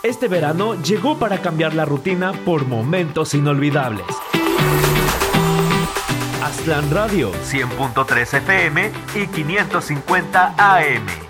Este verano llegó para cambiar la rutina por momentos inolvidables. Aztlán Radio, 100.3 FM y 550 AM.